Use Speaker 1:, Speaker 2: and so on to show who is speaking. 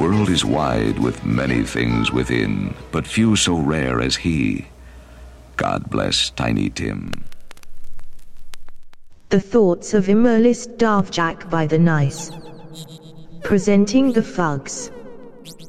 Speaker 1: world is wide with many things within, but few so rare as he. God bless Tiny Tim.
Speaker 2: The Thoughts of Immortalist Dovejak by the Nice. Presenting the Fugs.